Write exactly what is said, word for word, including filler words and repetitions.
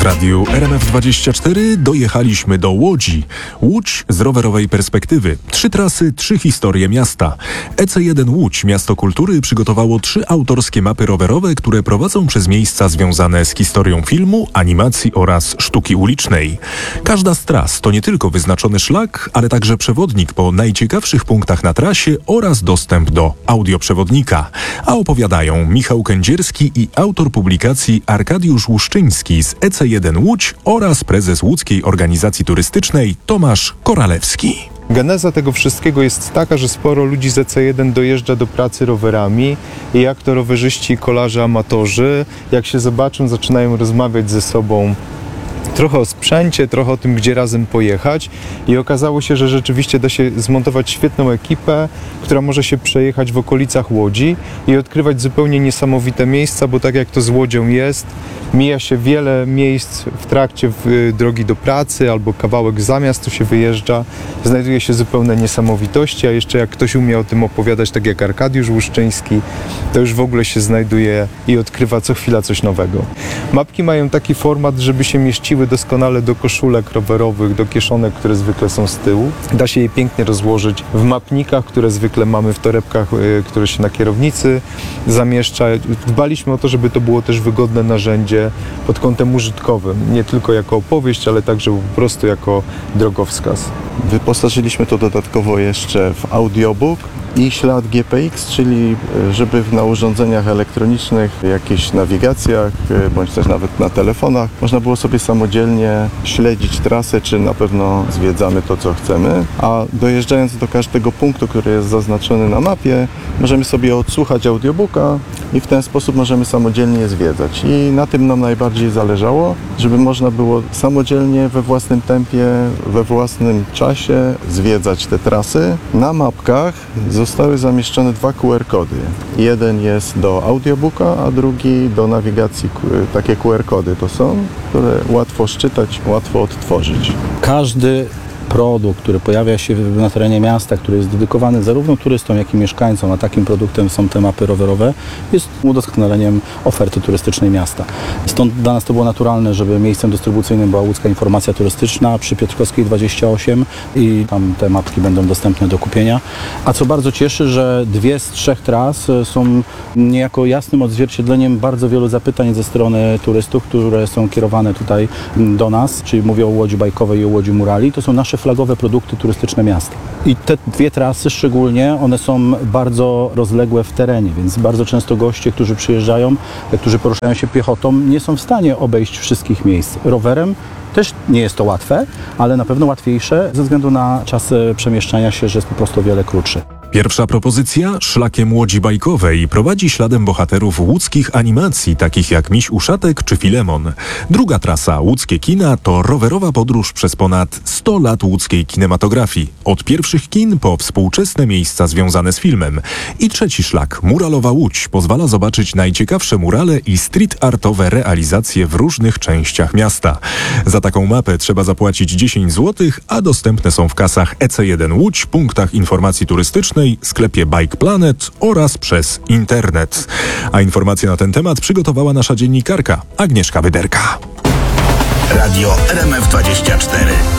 radiu R M F dwadzieścia cztery dojechaliśmy do Łodzi. Łódź z rowerowej perspektywy. Trzy trasy, trzy historie miasta. E C jeden Łódź, Miasto Kultury, przygotowało trzy autorskie mapy rowerowe, które prowadzą przez miejsca związane z historią filmu, animacji oraz sztuki ulicznej. Każda z tras to nie tylko wyznaczony szlak, ale także przewodnik po najciekawszych punktach na trasie oraz dostęp do audioprzewodnika. A opowiadają Michał Kędzierski i autor publikacji Arkadiusz Łuszczyński z E C jeden Łódź oraz prezes Łódzkiej Organizacji Turystycznej Tomasz Koralewski. Geneza tego wszystkiego jest taka, że sporo ludzi z E C jeden dojeżdża do pracy rowerami i jak to rowerzyści, kolarze, amatorzy, jak się zobaczą, zaczynają rozmawiać ze sobą trochę o sprzęcie, trochę o tym, gdzie razem pojechać i okazało się, że rzeczywiście da się zmontować świetną ekipę, która może się przejechać w okolicach Łodzi i odkrywać zupełnie niesamowite miejsca, bo tak jak to z Łodzią jest, mija się wiele miejsc w trakcie w, drogi do pracy albo kawałek za miasto się wyjeżdża, znajduje się zupełne niesamowitości, a jeszcze jak ktoś umie o tym opowiadać, tak jak Arkadiusz Łuszczyński, to już w ogóle się znajduje i odkrywa co chwila coś nowego. Mapki mają taki format, żeby się mieściły doskonale do koszulek rowerowych, do kieszonek, które zwykle są z tyłu. Da się je pięknie rozłożyć w mapnikach, które zwykle mamy w torebkach, które się na kierownicy zamieszcza. Dbaliśmy o to, żeby to było też wygodne narzędzie pod kątem użytkowym, nie tylko jako opowieść, ale także po prostu jako drogowskaz. Wyposażyliśmy to dodatkowo jeszcze w audiobook i ślad G P X, czyli żeby na urządzeniach elektronicznych, jakichś nawigacjach, bądź też nawet na telefonach, można było sobie samodzielnie śledzić trasę, czy na pewno zwiedzamy to, co chcemy. A dojeżdżając do każdego punktu, który jest zaznaczony na mapie, możemy sobie odsłuchać audiobooka i w ten sposób możemy samodzielnie zwiedzać. I na tym nam najbardziej zależało, żeby można było samodzielnie, we własnym tempie, we własnym czasie zwiedzać te trasy. Na mapkach zostały zamieszczone dwa Q R kody. Jeden jest do audiobooka, a drugi do nawigacji. Takie Q R kody to są, które łatwo szczytać, łatwo odtworzyć. Każdy produkt, który pojawia się na terenie miasta, który jest dedykowany zarówno turystom, jak i mieszkańcom, a takim produktem są te mapy rowerowe, jest udoskonaleniem oferty turystycznej miasta. Stąd dla nas to było naturalne, żeby miejscem dystrybucyjnym była Łódzka Informacja Turystyczna przy Piotrkowskiej dwadzieścia osiem i tam te mapki będą dostępne do kupienia. A co bardzo cieszy, że dwie z trzech tras są niejako jasnym odzwierciedleniem bardzo wielu zapytań ze strony turystów, które są kierowane tutaj do nas, czyli mówię o Łodzi Bajkowej i o Łodzi Murali. To są nasze flagowe produkty turystyczne miasta. I te dwie trasy szczególnie, one są bardzo rozległe w terenie, więc bardzo często goście, którzy przyjeżdżają, którzy poruszają się piechotą, nie są w stanie obejść wszystkich miejsc. Rowerem też nie jest to łatwe, ale na pewno łatwiejsze ze względu na czas przemieszczania się, że jest po prostu o wiele krótszy. Pierwsza propozycja szlakiem Łodzi Bajkowej prowadzi śladem bohaterów łódzkich animacji, takich jak Miś Uszatek czy Filemon. Druga trasa, Łódzkie Kina, to rowerowa podróż przez ponad sto lat łódzkiej kinematografii. Od pierwszych kin po współczesne miejsca związane z filmem. I trzeci szlak, Muralowa Łódź, pozwala zobaczyć najciekawsze murale i street artowe realizacje w różnych częściach miasta. Za taką mapę trzeba zapłacić dziesięć złotych, a dostępne są w kasach E C jeden Łódź, punktach informacji turystycznej, sklepie Bike Planet oraz przez internet. A informacje na ten temat przygotowała nasza dziennikarka Agnieszka Wyderka. Radio R M F dwadzieścia cztery.